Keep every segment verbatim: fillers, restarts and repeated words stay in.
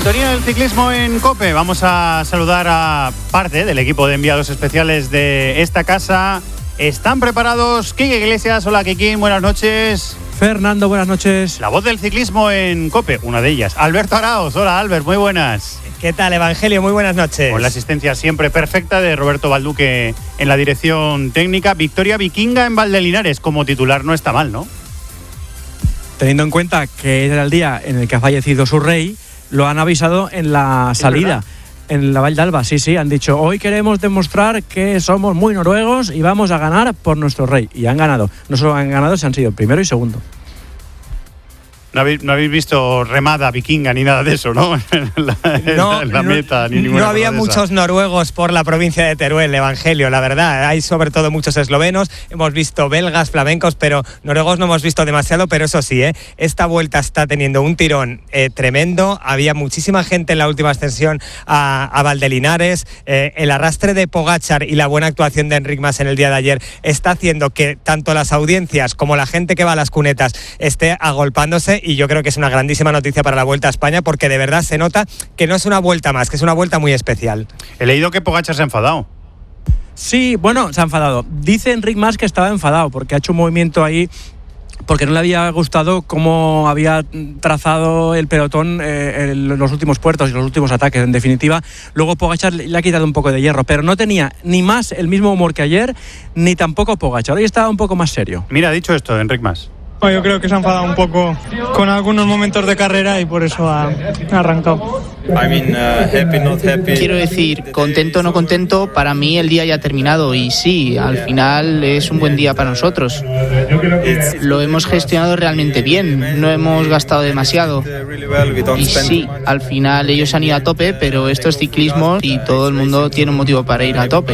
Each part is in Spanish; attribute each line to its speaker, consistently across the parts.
Speaker 1: Sintonía del ciclismo en COPE. Vamos a saludar a parte del equipo de enviados especiales de esta casa. ¿Están preparados? Quique Iglesias, hola Kikín, buenas noches.
Speaker 2: Fernando, buenas noches.
Speaker 1: La voz del ciclismo en COPE, una de ellas. Alberto Araoz, hola Albert, muy buenas.
Speaker 3: ¿Qué tal, Evangelio? Muy buenas noches.
Speaker 1: Con la asistencia siempre perfecta de Roberto Balduque en la dirección técnica. Victoria vikinga en Valdelinares como titular no está mal, ¿no?
Speaker 2: Teniendo en cuenta que era el día en el que ha fallecido su rey, lo han avisado en la salida, en la Vall d'Alba. Sí, sí, han dicho, hoy queremos demostrar que somos muy noruegos y vamos a ganar por nuestro rey. Y han ganado. No solo han ganado, se han sido primero y segundo.
Speaker 1: No habéis, no habéis visto remada vikinga ni nada de eso, ¿no? En la,
Speaker 3: no,
Speaker 1: en la meta,
Speaker 3: no,
Speaker 1: ni ninguna
Speaker 3: no había
Speaker 1: cosa de
Speaker 3: muchos
Speaker 1: esa.
Speaker 3: noruegos por la provincia de Teruel, Evangelio, la verdad. Hay sobre todo muchos eslovenos, hemos visto belgas, flamencos, pero noruegos no hemos visto demasiado, pero eso sí, ¿eh? Esta vuelta está teniendo un tirón eh, tremendo. Había muchísima gente en la última ascensión a, a Valdelinares. Eh, el arrastre de Pogačar y la buena actuación de Enric Mas en el día de ayer está haciendo que tanto las audiencias como la gente que va a las cunetas esté agolpándose. Y yo creo que es una grandísima noticia para la Vuelta a España, porque de verdad se nota que no es una vuelta más, que es una vuelta muy especial.
Speaker 1: He leído que Pogačar se ha enfadado.
Speaker 2: Sí, bueno, se ha enfadado. Dice Enric Mas que estaba enfadado porque ha hecho un movimiento ahí porque no le había gustado cómo había trazado el pelotón eh, en los últimos puertos y los últimos ataques. En definitiva, luego Pogačar le ha quitado un poco de hierro, pero no tenía ni Mas el mismo humor que ayer, ni tampoco Pogačar. Hoy estaba un poco más serio.
Speaker 1: Mira, ha dicho esto Enric Mas.
Speaker 4: Bueno, yo creo que se ha enfadado un poco con algunos momentos de carrera y por eso ha, ha arrancado.
Speaker 5: I mean, uh, happy, not happy.
Speaker 6: Quiero decir, contento o no contento, para mí el día ya ha terminado y sí, al final es un buen día para nosotros. Lo hemos gestionado realmente bien, no hemos gastado demasiado. Y sí, al final ellos han ido a tope, pero esto es ciclismo y todo el mundo tiene un motivo para ir a tope.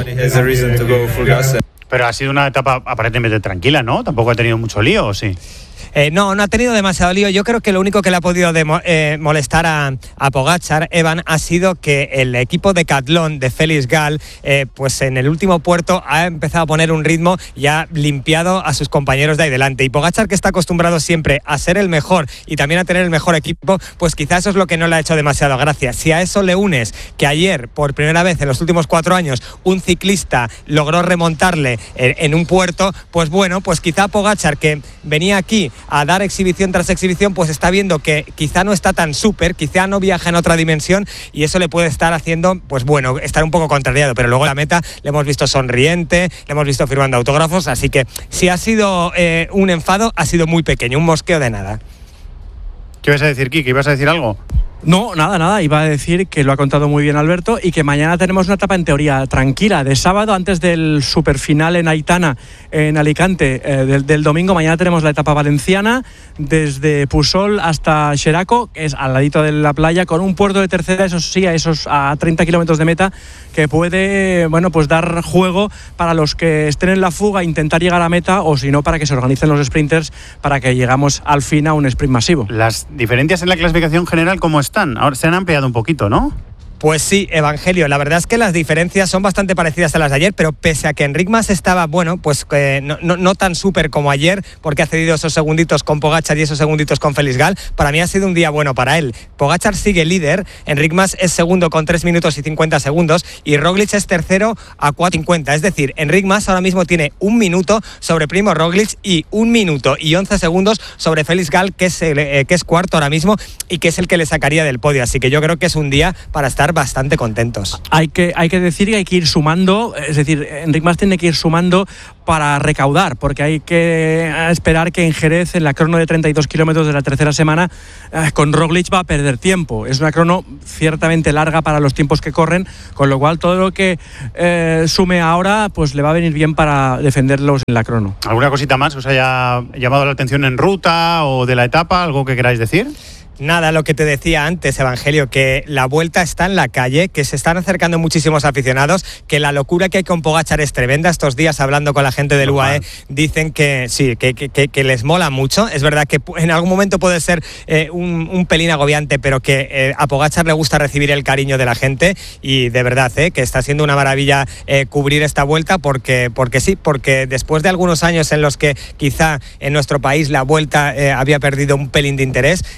Speaker 1: Pero ha sido una etapa aparentemente tranquila, ¿no? Tampoco ha tenido mucho lío, ¿o sí?
Speaker 3: Eh, no, no ha tenido demasiado lío. Yo creo que lo único que le ha podido demo, eh, molestar a, a Pogačar, Evan, ha sido que el equipo de Decathlon de Félix Gall, eh, pues en el último puerto ha empezado a poner un ritmo y ha limpiado a sus compañeros de ahí delante. Y Pogačar, que está acostumbrado siempre a ser el mejor y también a tener el mejor equipo, pues quizás eso es lo que no le ha hecho demasiado gracia. Si a eso le unes que ayer, por primera vez en los últimos cuatro años, un ciclista logró remontarle en, en un puerto, pues bueno, pues quizá Pogačar, que venía aquí a dar exhibición tras exhibición, pues está viendo que quizá no está tan súper, quizá no viaja en otra dimensión y eso le puede estar haciendo, pues bueno, estar un poco contrariado, pero luego la meta le hemos visto sonriente, le hemos visto firmando autógrafos, así que si ha sido eh, un enfado, ha sido muy pequeño, un mosqueo de nada.
Speaker 1: ¿Qué ibas a decir, Kiki? ¿Ibas a decir algo?
Speaker 2: No, nada, nada. Iba a decir que lo ha contado muy bien Alberto y que mañana tenemos una etapa en teoría tranquila de sábado antes del superfinal en Aitana, en Alicante, eh, del, del domingo. Mañana tenemos la etapa valenciana desde Pusol hasta Xeraco, que es al ladito de la playa, con un puerto de tercera, eso sí, a esos a treinta kilómetros de meta, que puede, bueno, pues dar juego para los que estén en la fuga, intentar llegar a meta, o si no, para que se organicen los sprinters para que llegamos al fin a un sprint masivo.
Speaker 1: Las diferencias en la clasificación general, ¿cómo están? Ahora se han ampliado un poquito, ¿no?
Speaker 3: Pues sí, Evangelio, la verdad es que las diferencias son bastante parecidas a las de ayer, pero pese a que Enric Mas estaba, bueno, pues eh, no, no, no tan súper como ayer, porque ha cedido esos segunditos con Pogačar y esos segunditos con Félix Gall, para mí ha sido un día bueno para él. Pogačar sigue líder, Enric Mas es segundo con tres minutos y cincuenta segundos y Roglic es tercero a cuatro cincuenta, es decir, Enric Mas ahora mismo tiene un minuto sobre Primo Roglic y un minuto y once segundos sobre Félix Gall, que es, el, eh, que es cuarto ahora mismo y que es el que le sacaría del podio, así que yo creo que es un día para estar bastante contentos.
Speaker 2: Hay que, hay que decir que hay que ir sumando, es decir, Enric Mas tiene que ir sumando para recaudar, porque hay que esperar que en Jerez, en la crono de treinta y dos kilómetros de la tercera semana, eh, con Roglic va a perder tiempo. Es una crono ciertamente larga para los tiempos que corren, con lo cual todo lo que eh, sume ahora pues le va a venir bien para defenderlos en la crono.
Speaker 1: ¿Alguna cosita más que os haya llamado la atención en ruta o de la etapa? ¿Algo que queráis decir?
Speaker 3: Nada, lo que te decía antes, Evangelio, que la Vuelta está en la calle, que se están acercando muchísimos aficionados, que la locura que hay con Pogačar es tremenda. Estos días, hablando con la gente del U A E, dicen que sí, que, que, que, que les mola mucho. Es verdad que en algún momento puede ser eh, un, un pelín agobiante, pero que eh, a Pogačar le gusta recibir el cariño de la gente y de verdad, eh, que está siendo una maravilla eh, cubrir esta Vuelta porque, porque sí, porque después de algunos años en los que quizá en nuestro país la Vuelta eh, había perdido un pelín de interés, eh,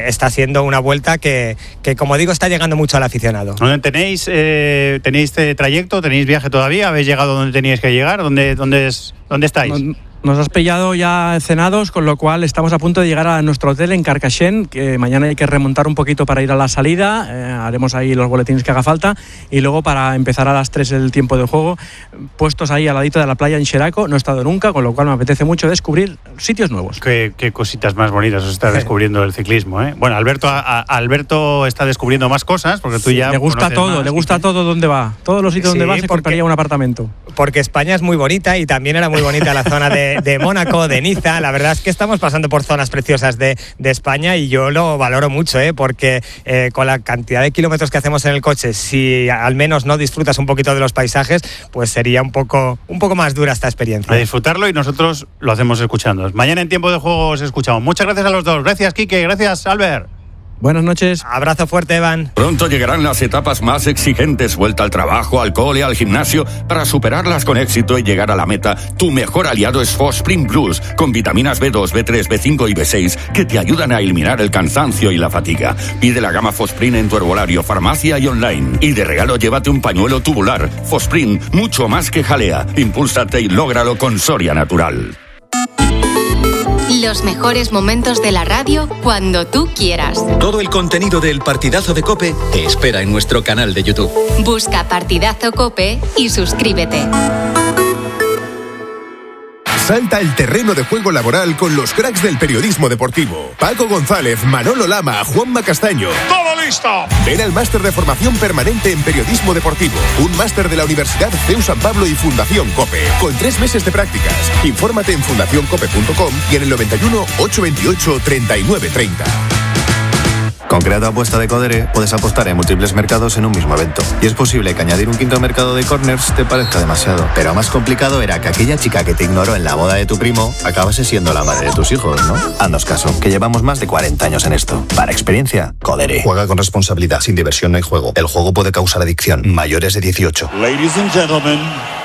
Speaker 3: está siendo una vuelta que, que, como digo, está llegando mucho al aficionado.
Speaker 1: ¿Tenéis, eh, ¿Tenéis trayecto? ¿Tenéis viaje todavía? ¿Habéis llegado donde teníais que llegar? ¿Dónde, dónde, es, dónde estáis?
Speaker 2: No, Nos has pillado ya cenados, con lo cual estamos a punto de llegar a nuestro hotel en Carcaixent, que mañana hay que remontar un poquito para ir a la salida, eh, haremos ahí los boletines que haga falta, y luego para empezar a las tres el tiempo de juego, puestos ahí al ladito de la playa en Xeraco. No he estado nunca, con lo cual me apetece mucho descubrir sitios nuevos.
Speaker 1: Qué, qué cositas más bonitas os está descubriendo el ciclismo, ¿eh? Bueno, Alberto, a, a Alberto está descubriendo más cosas, porque tú
Speaker 3: sí,
Speaker 1: ya
Speaker 2: le gusta todo,
Speaker 1: más,
Speaker 2: le gusta
Speaker 1: ¿sí?
Speaker 2: todo donde va, todos los sitios
Speaker 3: sí,
Speaker 2: donde va se
Speaker 3: porque,
Speaker 2: compraría un apartamento.
Speaker 3: Porque España es muy bonita y también era muy bonita la zona de, de Mónaco, de Niza. La verdad es que estamos pasando por zonas preciosas de, de España y yo lo valoro mucho, ¿eh? Porque eh, con la cantidad de kilómetros que hacemos en el coche, si al menos no disfrutas un poquito de los paisajes, pues sería un poco, un poco más dura esta experiencia.
Speaker 1: A disfrutarlo, y nosotros lo hacemos escuchando. Mañana en Tiempo de Juego os escuchamos. Muchas gracias a los dos. Gracias, Quique. Gracias, Albert.
Speaker 2: Buenas noches.
Speaker 3: Abrazo fuerte, Evan.
Speaker 7: Pronto llegarán las etapas más exigentes, vuelta al trabajo, al cole, al gimnasio. Para superarlas con éxito y llegar a la meta, tu mejor aliado es Fosprint Plus, con vitaminas B dos, B tres, B cinco y B seis, que te ayudan a eliminar el cansancio y la fatiga. Pide la gama Fosprint en tu herbolario, farmacia y online. Y de regalo llévate un pañuelo tubular. Fosprint, mucho más que jalea. Impúlsate y lógralo con Soria Natural.
Speaker 8: Los mejores momentos de la radio cuando tú quieras.
Speaker 9: Todo el contenido del Partidazo de COPE te espera en nuestro canal de YouTube.
Speaker 8: Busca Partidazo COPE y suscríbete.
Speaker 10: Salta al terreno de juego laboral con los cracks del periodismo deportivo. Paco González, Manolo Lama, Juanma Castaño.
Speaker 11: ¡Todo listo!
Speaker 10: Ven al máster de formación permanente en periodismo deportivo. Un máster de la Universidad C E U San Pablo y Fundación COPE. Con tres meses de prácticas. Infórmate en fundación cope punto com y en el noventa y uno, ochocientos veintiocho, treinta y nueve treinta.
Speaker 12: Con Creado Apuesta de Codere puedes apostar en múltiples mercados en un mismo evento. Y es posible que añadir un quinto mercado de corners te parezca demasiado. Pero más complicado era que aquella chica que te ignoró en la boda de tu primo acabase siendo la madre de tus hijos, ¿no? Haznos caso, que llevamos más de cuarenta años en esto. Para experiencia, Codere.
Speaker 13: Juega con responsabilidad. Sin diversión no hay juego. El juego puede causar adicción. Mayores de dieciocho.
Speaker 11: Ladies and gentlemen,